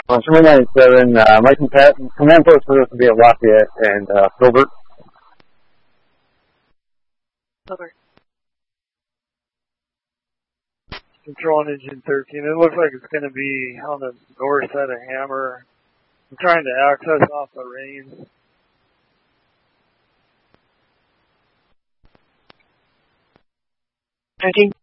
Sherman 97, Mike and Pat, command post for this will be at Lafayette and Filbert. Filbert. Control on engine 13. It looks like it's going to be on the north side of Hammer. I'm trying to access off the reins. Starting